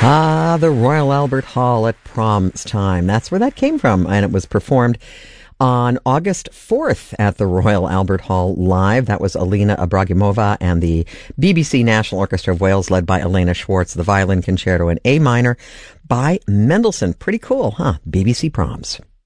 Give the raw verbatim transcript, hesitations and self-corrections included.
Ah, the Royal Albert Hall at Prom's time. That's where that came from, and it was performed on August fourth at the Royal Albert Hall live. That was Alina Ibragimova and the B B C National Orchestra of Wales, led by Elena Schwartz, the violin concerto in A minor by Mendelssohn. Pretty cool, huh? B B C Proms.